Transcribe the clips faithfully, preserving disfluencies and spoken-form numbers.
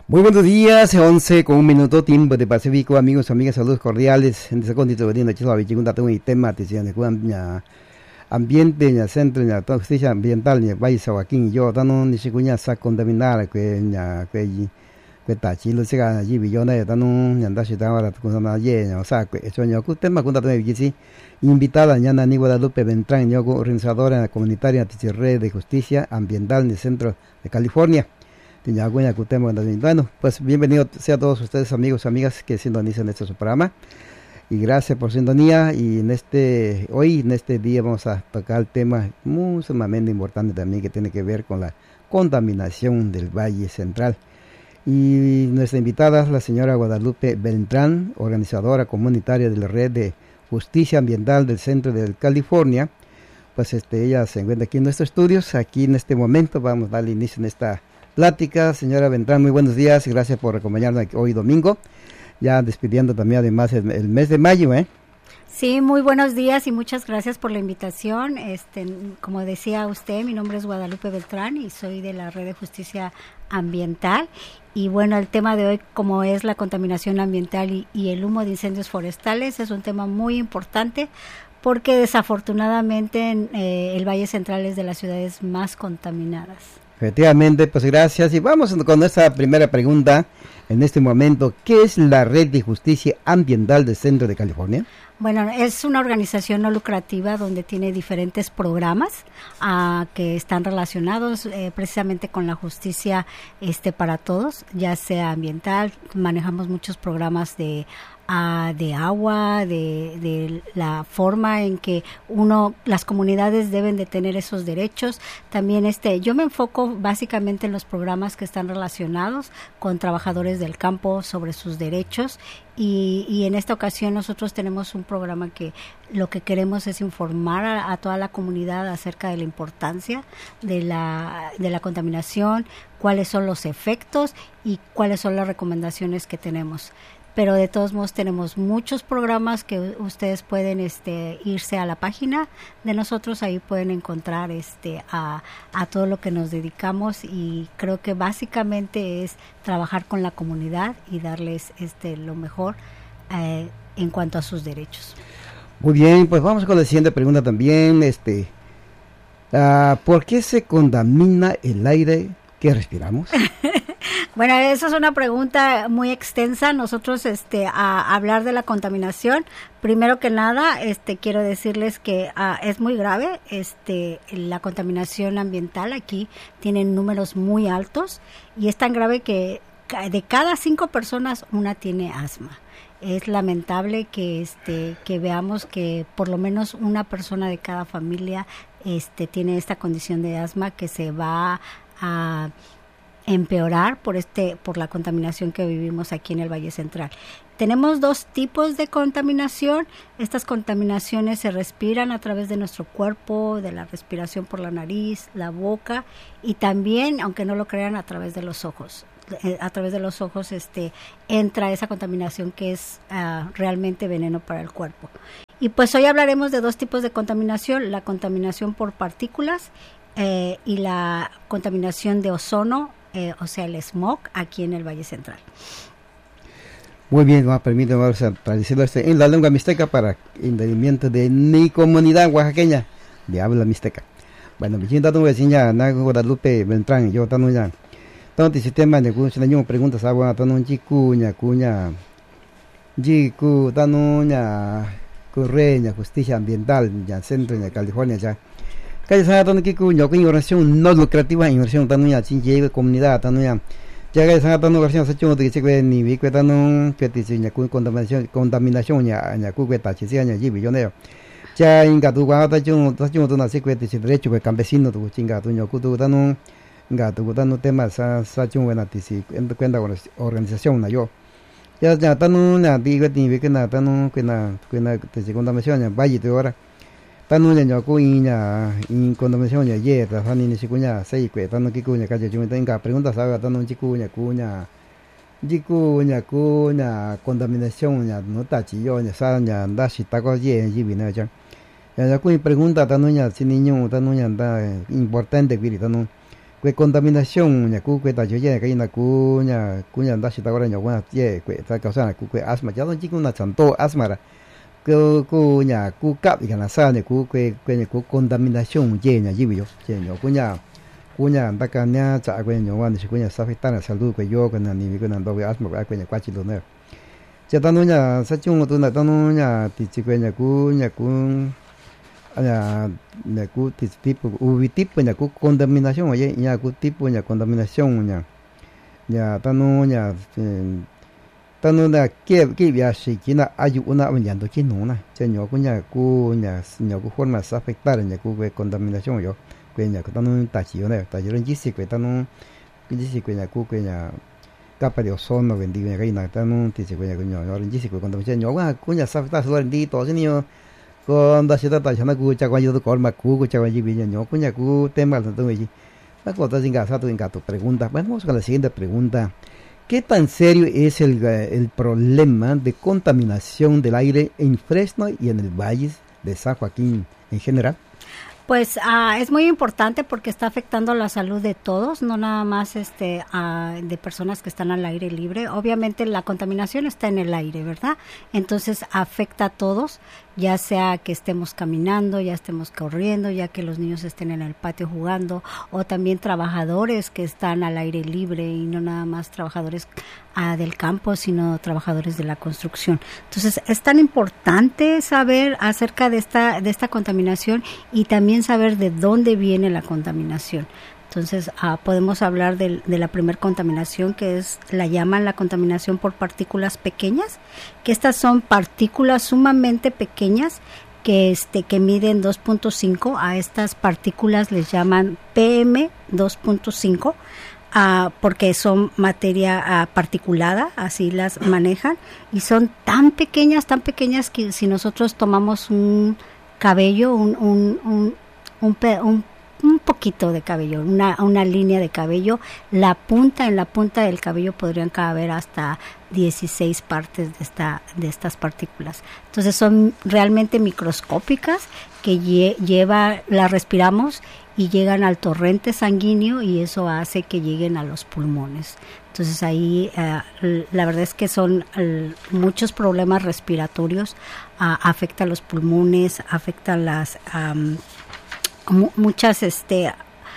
Muy buenos días, once con un minuto, tiempo de Pacífico, amigos, amigas, saludos cordiales. En este contexto, vendiendo chiso, vigunda, tengo un tema, te decía, de ambiente, en el centro, en la justicia ambiental, en el Valle Sahuaquín, yo, dando ni siquiera sa contaminar, que en la que que tachi, lo siga allí, billona, dando un yandashi, ahora, con una llena, o sea, que eso, yo, que tema, cuenta, tengo que invitada, Ñana Ni Guadalupe Beltrán, yo, organizadora comunitaria de Red de Justicia Ambiental en el centro de California. Bueno, pues bienvenido sea a todos ustedes, amigos y amigas que sintonizan este su programa, y gracias por sintonía. Y en este hoy en este día vamos a tocar el tema muy sumamente importante también, que tiene que ver con la contaminación del Valle Central. Y nuestra invitada es la señora Guadalupe Beltrán, organizadora comunitaria de la Red de Justicia Ambiental del Centro de California. Pues este ella se encuentra aquí en nuestros estudios. Aquí en este momento vamos a darle inicio en esta plática. Señora Beltrán, muy buenos días y gracias por acompañarnos hoy domingo, ya despidiendo también además el, el mes de mayo, ¿eh? Sí, muy buenos días y muchas gracias por la invitación. Este, como decía usted, mi nombre es Guadalupe Beltrán y soy de la Red de Justicia Ambiental. Y bueno, el tema de hoy, como es la contaminación ambiental y, y el humo de incendios forestales, es un tema muy importante porque desafortunadamente en, eh, el Valle Central es de las ciudades más contaminadas. Efectivamente, pues gracias. Y vamos con nuestra primera pregunta en este momento. ¿Qué es la Red de Justicia Ambiental del Centro de California? Bueno, es una organización no lucrativa donde tiene diferentes programas uh, que están relacionados eh, precisamente con la justicia este para todos, ya sea ambiental. Manejamos muchos programas de Uh, de agua, de, de la forma en que uno, las comunidades deben de tener esos derechos. También este, yo me enfoco básicamente en los programas que están relacionados con trabajadores del campo sobre sus derechos. Y, y en esta ocasión nosotros tenemos un programa que lo que queremos es informar a, a toda la comunidad acerca de la importancia de la, de la contaminación, cuáles son los efectos y cuáles son las recomendaciones que tenemos. Pero de todos modos tenemos muchos programas que ustedes pueden este, irse a la página de nosotros, ahí pueden encontrar este, a, a todo lo que nos dedicamos, y creo que básicamente es trabajar con la comunidad y darles este, lo mejor eh, en cuanto a sus derechos. Muy bien, pues vamos con la siguiente pregunta también. Este, uh, ¿por qué se contamina el aire que respiramos? Bueno, esa es una pregunta muy extensa. Nosotros, este, a hablar de la contaminación, primero que nada, este, quiero decirles que uh, es muy grave, este, la contaminación ambiental aquí tiene números muy altos y es tan grave que de cada cinco personas una tiene asma. Es lamentable que, este, que veamos que por lo menos una persona de cada familia, este, tiene esta condición de asma que se va a empeorar por este por la contaminación que vivimos aquí en el Valle Central. Tenemos dos tipos de contaminación. Estas contaminaciones se respiran a través de nuestro cuerpo, de la respiración por la nariz, la boca, y también, aunque no lo crean, a través de los ojos. A través de los ojos este entra esa contaminación que es uh, realmente veneno para el cuerpo. Y pues hoy hablaremos de dos tipos de contaminación: la contaminación por partículas eh, y la contaminación de ozono, Eh, o sea, el smog aquí en el Valle Central. Muy bien, va, permíteme vamos a traducirlo este, en la lengua mixteca para entendimiento de mi comunidad oaxaqueña de habla mixteca. Bueno, mi chinta tu vecina, Nago Guadalupe Beltrán, yo tanu ya. Tanto sistema de cuña, yo preguntas agua, tanu chicuña, cuña, jicu, tanu ya, correña, justicia ambiental, ya centro de California ya. Kaya sa aton kikuño ko inversión no lucrativa, inversión tanuya chinje comunidad tanuya. Ya kaya sa aton inversión sa chung de que ni vi que tanu que ti nya ku contaminación contaminación nya nya ku que ta chi nya ji billoneo. Ya inga tu wa ta chung ta chung tu na se que ti derecho que campesino tu chinga tu nyo ku tu tanu inga tu tanu tema sa sa chung na ti si en cuenta con organización na yo. Ya ya tanu na di que ni vi que na tanu que na que na te contaminación nya valle de ahora. Tanu nya ko inya in contaminación nya ye ta ni ni sikunya sei que tanu kikunya ka je tenga pregunta sabe tanu chikunya kunya jikunya kunya contaminación nya no ta chi yo nya sa nya da shi ta ko ye ji bi na cha ya ya ku pregunta tanu nya si niño tanu nya da importante que tanu que contaminación ya cu que ta yo ya que na cu ya cu ya da shita ahora ya gua ye que ta causa cu que asma ya don chico una chanto asma ra que cu ya cu cap y na sa ne cu que que cu contaminación ye ya yibi yo ye yo cu ya cu ya ta ka nya cha que yo wan si cu ya sa afectar la salud que yo que na ni que na do asma que ya cuachi lo ne ya ta no ya sa chung tu na ta no ya ti chi que ya cu ya cu ya ya cu tipo ubi tipo ya cu contaminación oye ya cu tipo ya contaminación ya ya tanu ya tanu da que que ya si kina ayu una ya do kinu na che nyo ku ya cu ya nyo cu forma sa afectar ya cu contaminación yo que ya tanu ta chi yo ne ta yo ren ji si que tanu ji si que ya cu que ya capa de ozono bendigo ya na tanu ti si que ya nyo ren ji si que contaminación yo wa cu ya sa afectar so ren di to ni con da ciudad ta chana cu cha yo con ma cu cha yi bien yo cuña cu tema de todo allí la cosa sin gasar tu engato pregunta vamos con la siguiente pregunta. ¿Qué tan serio es el, el problema de contaminación del aire en Fresno y en el Valle de San Joaquín en general? Pues uh, es muy importante porque está afectando la salud de todos, no nada más este uh, de personas que están al aire libre. Obviamente la contaminación está en el aire, ¿verdad? Entonces afecta a todos, ya sea que estemos caminando, ya estemos corriendo, ya que los niños estén en el patio jugando, o también trabajadores que están al aire libre y no nada más trabajadores uh, del campo, sino trabajadores de la construcción. Entonces es tan importante saber acerca de esta de esta contaminación y también saber de dónde viene la contaminación. Entonces uh, podemos hablar de, de la primer contaminación, que es, la llaman la contaminación por partículas pequeñas, que estas son partículas sumamente pequeñas que este que miden dos punto cinco. A estas partículas les llaman P M dos punto cinco uh, porque son materia uh, particulada, así las manejan, y son tan pequeñas, tan pequeñas que si nosotros tomamos un cabello, un un un un, un un poquito de cabello, una, una línea de cabello, la punta, en la punta del cabello podrían caber hasta dieciséis partes de esta de estas partículas. Entonces son realmente microscópicas que lle, lleva, las respiramos y llegan al torrente sanguíneo y eso hace que lleguen a los pulmones. Entonces ahí uh, la verdad es que son uh, muchos problemas respiratorios, uh, afecta los pulmones, afectan las um, muchas este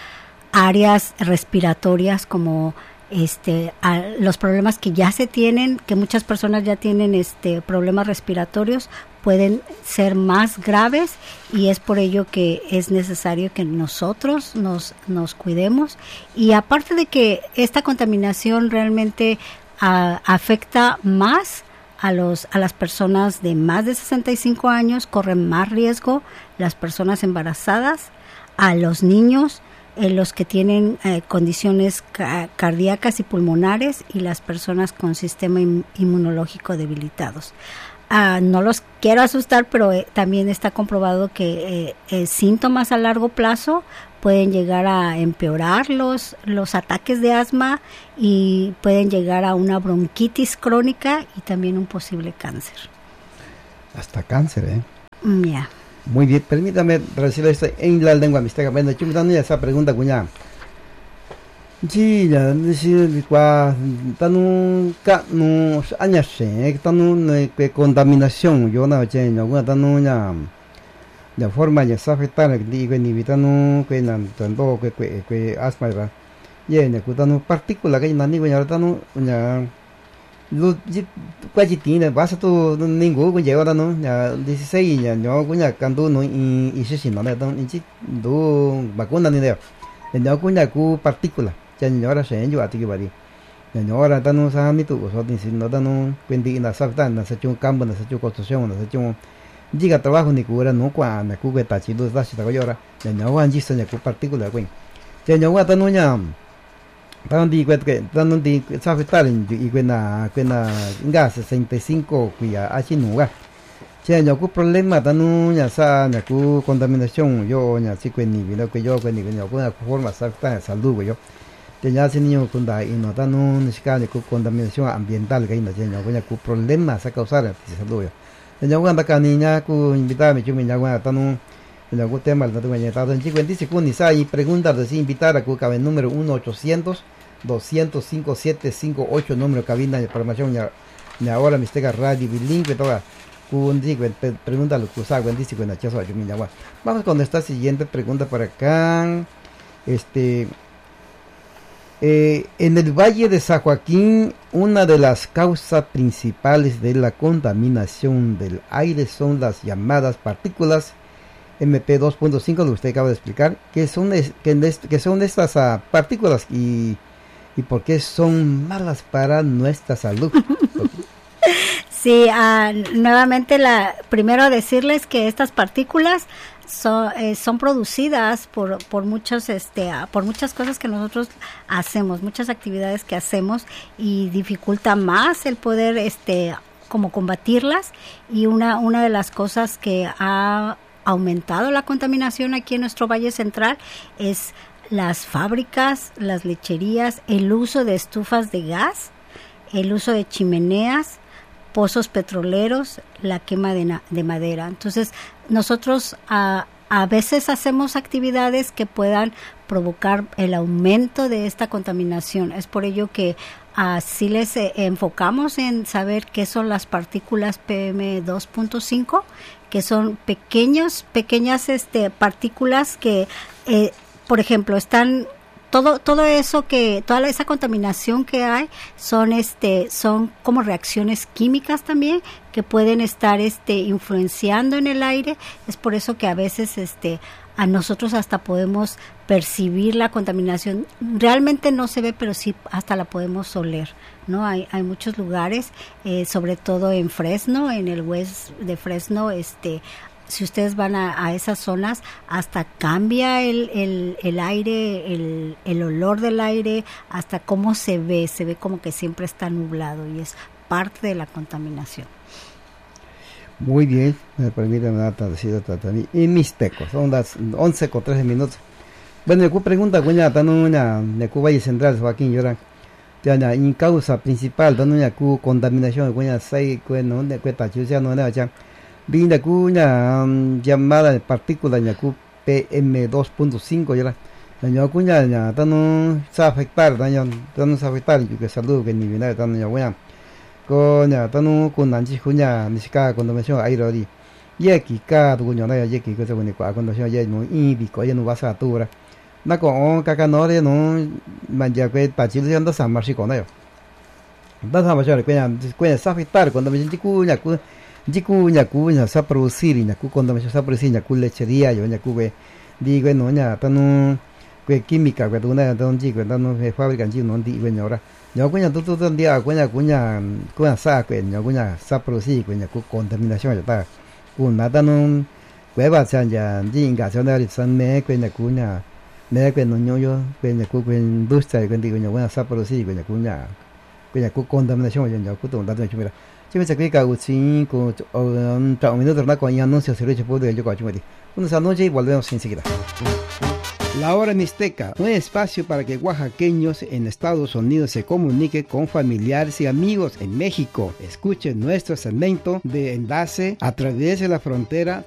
áreas respiratorias, como este a, los problemas que ya se tienen, que muchas personas ya tienen este problemas respiratorios, pueden ser más graves, y es por ello que es necesario que nosotros nos nos cuidemos. Y aparte de que esta contaminación realmente a, afecta más a los a las personas de más de sesenta y cinco años, corren más riesgo, las personas embarazadas, a los niños, eh, los que tienen eh, condiciones ca- cardíacas y pulmonares, y las personas con sistema in- inmunológico debilitados. Uh, no los quiero asustar, pero eh, también está comprobado que eh, eh, síntomas a largo plazo pueden llegar a empeorar los, los ataques de asma, y pueden llegar a una bronquitis crónica y también un posible cáncer. Hasta cáncer, ¿eh? Ya. Yeah. Muy bien, permítame recibir esto en la lengua mixteca. Bueno, yo me dan esa pregunta, cuña. Sí, ya, decir, cua, tanu, ca, no, aña se, tanu, que contaminación, yo no sé, no, cuando tanu, ya, de forma ya se afecta, digo, ni tanu, que nan, tanto, que, que, que, asma, va, ya, ne, tanu, partícula, que nan, digo, ya, tanu, ya, lu quasi tiene basta tu ningu ku lleva no ya dieciséis ya yo ku ya candu no y y se no da ni chi do vacuna ni de yo ku ya ku partícula ya yo ahora se yo ati que bari ya yo ahora ta no sa mi tu so ni si no da no quindi na sa ta na sa chu campo na sa chu construcción na sa chu diga trabajo ni cura no kwa na ku que ta chi do da si ta yo ahora ya yo wan ji sa ya ku partícula ku ya yo wa ta no ya tanto di que tanto di sa afectar en y que na que na gas sesenta y cinco cuya así no va che yo ku problema tanu ya sa ya ku contaminación yo ya si que ni vino que yo que ni yo con forma sa afectar salud yo te ya sin niño con da y no tanu ni ska ku contaminación ambiental que no yo ya ku problema sa causar salud yo yo cuando ka niña ku invitarme yo me ya tanu en algún tema el dato mañana en chico dice que ni y pregunta de si invitar a Cuca el número uno ochocientos doscientos cinco siete cinco ocho número cabina de información ya ya ahora Mixteca Radio bilingüe toda un digo pregunta lo que usa cuando dice que en achazo yo mira vamos con esta siguiente pregunta por acá. Este eh, en el Valle de San Joaquín, una de las causas principales de la contaminación del aire son las llamadas partículas eme pe dos punto cinco, lo que usted acaba de explicar, que son, es, que, que son estas uh, partículas y, y por qué son malas para nuestra salud. Sí, uh, nuevamente, la, primero decirles que estas partículas son, eh, son producidas por, por, muchos, este, uh, por muchas cosas que nosotros hacemos, muchas actividades que hacemos y dificulta más el poder este, como combatirlas. Y una, una de las cosas que ha aumentado la contaminación aquí en nuestro Valle Central es las fábricas, las lecherías, el uso de estufas de gas, el uso de chimeneas, pozos petroleros, la quema de, na, de madera. Entonces, nosotros a, a veces hacemos actividades que puedan provocar el aumento de esta contaminación. Es por ello que así les eh, enfocamos en saber qué son las partículas pe eme dos punto cinco, que son pequeños, pequeñas este, partículas que, eh, por ejemplo, están todo todo eso que toda esa contaminación que hay son este son como reacciones químicas también que pueden estar este influenciando en el aire. Es por eso que a veces este a nosotros hasta podemos percibir la contaminación. Realmente no se ve, pero sí hasta la podemos oler, ¿no? Hay hay muchos lugares, eh, sobre todo en Fresno, en el West de Fresno, este si ustedes van a, a esas zonas, hasta cambia el, el, el aire, el, el olor del aire, hasta cómo se ve, se ve como que siempre está nublado y es parte de la contaminación. Muy bien, me permiten dar traducido también. Y Mixteco, son las once con trece minutos. Bueno, me pregunta, cuña, tan una, de Cuba y Central, Joaquín Llorán. Ya, en causa principal, tan una contaminación, cuña, seis, cuña, de cuesta, chucha, no, no, ya. Vinda cuña um, llamada de partícula ñacu pe eme dos punto cinco ya la ña cuña ña tano sa afectar daño tano sa afectar y que salud que ni viene tano ña cuña coña tano con nanchi cuña ni siquiera cuando me llama aire ori y aquí cada cuña no ya que que se pone cuando se ya no y bico ya no vas a tura na con caca no de no manja que pachil anda sa marchi con ello da sa marchi cuña cuña sa afectar cuando me llama cuña Jiku ñaku ña sa producir ñaku cuando me sa producir ñaku lechería yo ñaku ve digo no ña tanu que química que tú na don jiku tanu fábrica jiku no di ve ñora yo cuña tu tu don dia cuña cuña cuña sa que ña cuña sa producir cuña ku contaminación ya ta una tanu cueva chan ya jinga son de san me cuña cuña me que no yo cuña ku industria que digo ña cuña sa producir cuña cuña cuña ku contaminación ya ku tu da mira. Yo me saqué que cinco minutos más con anuncios y puedo yo con unos anuncios y volvemos enseguida. La Hora Mixteca, un espacio para que oaxaqueños en Estados Unidos se comuniquen con familiares y amigos en México. Escuchen nuestro segmento de enlace a través de la frontera